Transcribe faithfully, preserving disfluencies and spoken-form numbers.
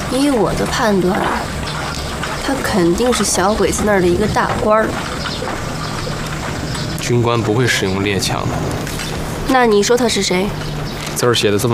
依我的判断，他肯定是小鬼子那儿的一个大官儿。 军官不会使用猎枪的。 那你说他是谁？ 字儿写的这么